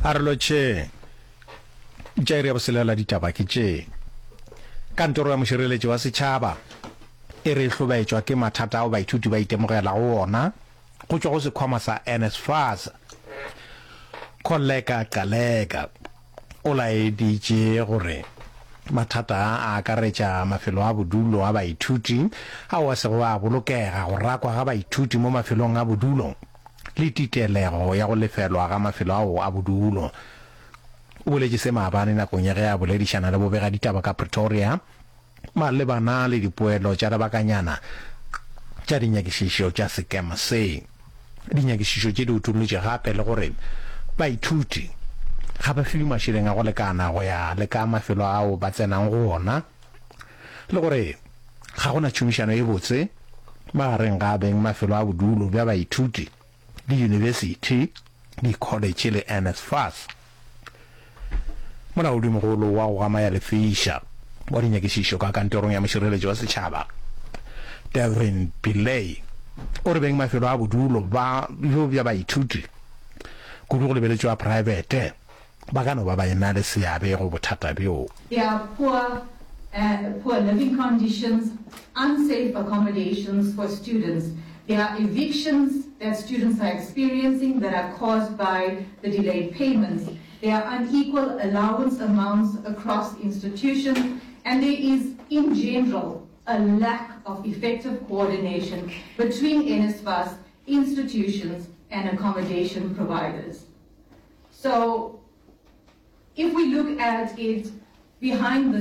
Arloche Jerry Abselela ditaba ke tše kantoro ya mošireletši wa setšhaba e re hlobaetšwa ke mathata ao baithuti ba itemogela go ona go tšwa go sekhwama sa NSFAS. Koleka Kaleka o laeditše gore mathata a akaretša mafelo a bodulo a baithuti ao a sego a bolokega go rakwa ga baithuti mo mafelong a bodulo le titelego ya go lefelwa ga mafelo ao a bodulo. O boletše se maabane nakong ya ge a boledišana le bobega ditaba ka Pretoria malebana le dipoelo tša lebakanyana tša dinyakišišo tša sekema se. Dinyakišišo tše di utolotše gape le gore baithuti ga ba fiwe mašeleng a go lekana go ya le ka mafelo ao ba tsenang go ona le gore ga gona tšhomišano e botse magareng ga beng mafelo a bodulo bja baithuti di-university di-college le NSFAS. Molaodimogolo wa go gamaya lefiša wa dinyakišišo ka kantorong ya mošireletši wa setšhaba Devin Pillay o re beng mafelo a bodulo bjo bja baithuti kudu go lebeletšwa private ba ka no ba ena le seabe go bothata bjo. There are poor living conditions, unsafe accommodations for students. There are evictions that students are experiencing that are caused by the delayed payments. There are unequal allowance amounts across institutions, and there is, in general, a lack of effective coordination between NSFAS, institutions, and accommodation providers. So, if we look at it behind the